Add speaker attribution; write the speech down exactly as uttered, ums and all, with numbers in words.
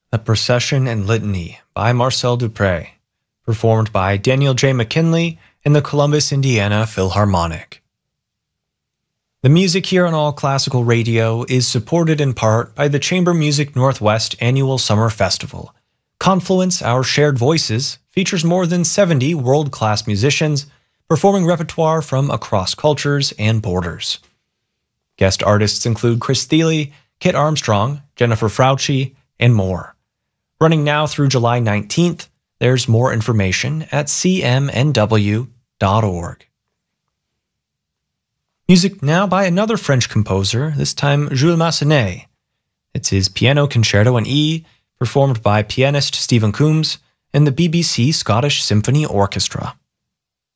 Speaker 1: The Procession and Litany by Marcel Dupré, performed by Daniel J. McKinley and the Columbus, Indiana Philharmonic. The music here on All Classical Radio is supported in part by the Chamber Music Northwest Annual Summer Festival. Confluence, Our Shared Voices features more than seventy world-class musicians performing repertoire from across cultures and borders. Guest artists include Chris Thile, Kit Armstrong, Jennifer Frautschi, and more. Running now through July nineteenth, there's more information at c m n w dot org. Music now by another French composer, this time Jules Massenet. It's his Piano Concerto in E, performed by pianist Stephen Coombs and the B B C Scottish Symphony Orchestra.